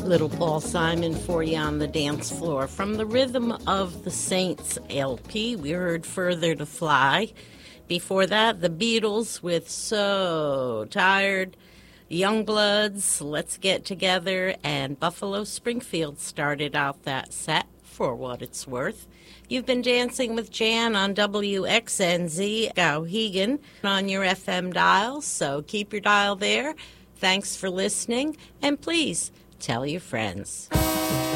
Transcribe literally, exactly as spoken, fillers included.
Little Paul Simon for you on the dance floor. From the Rhythm of the Saints L P, we heard Further to Fly. Before that, the Beatles with So Tired, Youngbloods, Let's Get Together, and Buffalo Springfield started out that set, For What It's Worth. You've been dancing with Jan on W X N Z, Skowhegan, on your F M dial, so keep your dial there. Thanks for listening, and please tell your friends.